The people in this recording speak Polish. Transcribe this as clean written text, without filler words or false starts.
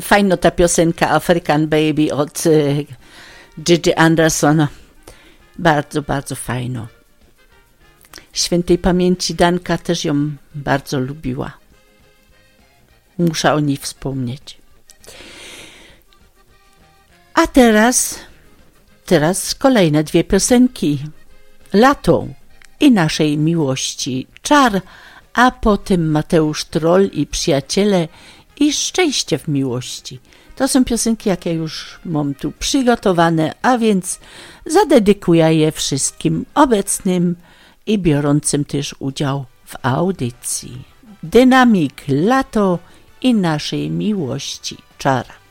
fajno ta piosenka African Baby od Gigi Andersona. Bardzo, bardzo fajno. Świętej pamięci Danka też ją bardzo lubiła. Muszę o niej wspomnieć. A teraz kolejne dwie piosenki. Lato i naszej miłości czar, a potem Mateusz Troll i Przyjaciele i Szczęście w miłości. To są piosenki, jakie już mam tu przygotowane, a więc zadedykuję je wszystkim obecnym i biorącym też udział w audycji. Dynamik, lato i naszej miłości czar.